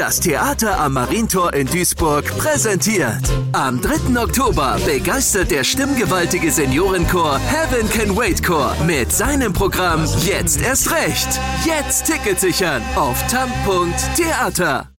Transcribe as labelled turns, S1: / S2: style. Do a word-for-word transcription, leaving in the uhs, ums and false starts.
S1: Das Theater am Marientor in Duisburg präsentiert. Am dritten Oktober begeistert der stimmgewaltige Seniorenchor Heaven Can Wait Chor mit seinem Programm Jetzt erst recht. Jetzt Ticket sichern auf tam punkt theater.